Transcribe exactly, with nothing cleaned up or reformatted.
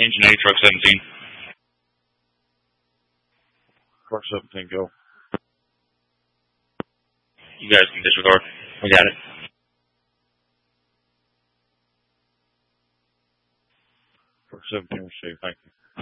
Engine A, truck seventeen. Truck seventeen, go. You guys can disregard. We got it. Truck seventeen received, thank you.